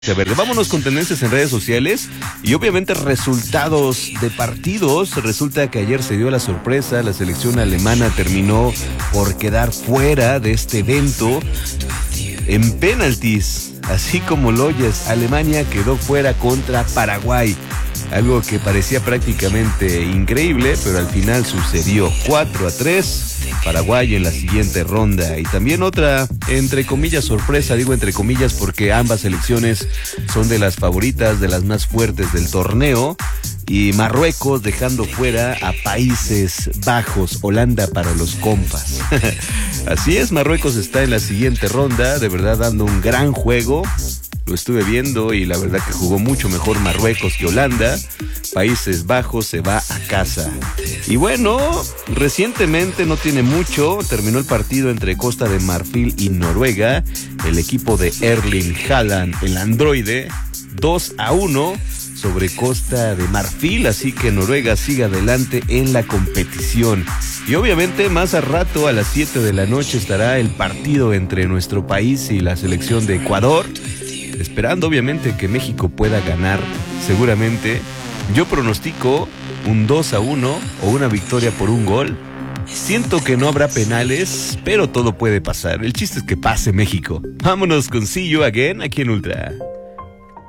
Verde. Vámonos con tendencias en redes sociales y obviamente resultados de partidos. Resulta que ayer se dio la sorpresa, la selección alemana terminó por quedar fuera de este evento en penaltis, así como lo oyes. Alemania quedó fuera contra Paraguay, algo que parecía prácticamente increíble, pero al final sucedió. 4-3, Paraguay en la siguiente ronda. Y también otra, entre comillas, sorpresa, digo entre comillas porque ambas selecciones son de las favoritas, de las más fuertes del torneo. Y Marruecos dejando fuera a Países Bajos, Holanda para los compas. Así es, Marruecos está en la siguiente ronda, de verdad dando un gran juego. Lo estuve viendo y la verdad que jugó mucho mejor Marruecos que Holanda. Países Bajos se va a casa. Y bueno, recientemente, no tiene mucho, terminó el partido entre Costa de Marfil y Noruega. El equipo de Erling Haaland, el androide, 2-1 sobre Costa de Marfil, así que Noruega sigue adelante en la competición. Y obviamente más a rato, a las 7 de la noche, estará el partido entre nuestro país y la selección de Ecuador, esperando obviamente que México pueda ganar. Seguramente yo pronostico un 2-1 o una victoria por un gol. Siento que no habrá penales, pero todo puede pasar. El chiste es que pase México. Vámonos con See You Again aquí en Ultra.